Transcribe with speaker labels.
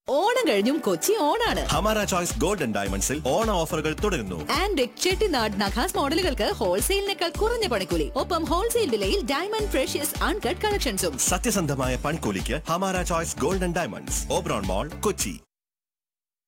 Speaker 1: ഓണം കഴിഞ്ഞും കൊച്ചി ഓണാണ്.
Speaker 2: Hamara choice golden ഡയമണ്ട്സിൽ ഓണ ഓഫറുകൾ തുടരുന്നു.
Speaker 1: ആൻഡ് ചെട്ടിനാട് നഖാസ് മോഡലുകൾക്ക് ഹോൾസെയിലിനേക്കാൾ കുറഞ്ഞ പണിക്കൂലി. ഒപ്പം ഹോൾസെയിൽ വിലയിൽ ഡയമണ്ട് ഫ്രഷ്യസ് അൺകട്ട് കളക്ഷൻസും.
Speaker 2: സത്യസന്ധമായ പണിക്കൂലിക്ക് Hamara choice golden diamonds, Oberon മോൾ, കൊച്ചി.